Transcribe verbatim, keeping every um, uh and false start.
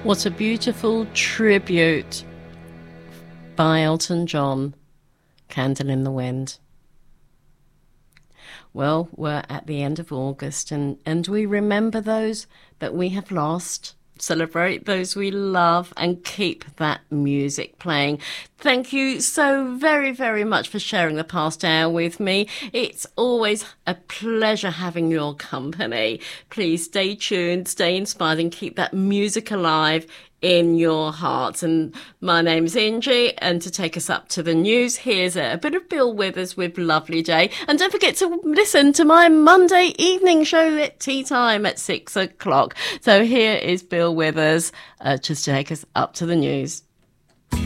What a beautiful tribute by Elton John, Candle in the Wind. Well, we're at the end of August, and, and we remember those that we have lost, celebrate those we love, and keep that music playing. Thank you so very, very much for sharing the past hour with me. It's always a pleasure having your company. Please stay tuned, stay inspired, and keep that music alive in your hearts. And my name's Ingie, and to take us up to the news, here's a, a bit of Bill Withers with Lovely Day. And don't forget to listen to my Monday evening show at tea time at six o'clock. So here is Bill Withers uh, just to take us up to the news.